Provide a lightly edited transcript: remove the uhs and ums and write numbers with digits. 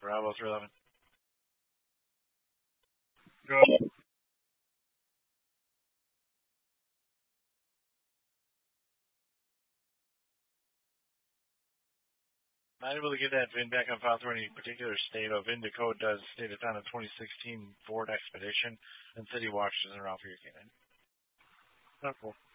Bravo 311. Go. Not able to get that VIN back on file through any particular state. VIN code does state it's on a 2016 Ford Expedition, and City Watch is around for your canine. Not cool.